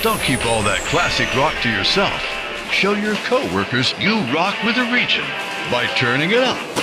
Don't keep all that classic rock to yourself. Show your coworkers you rock with a region by turning it up.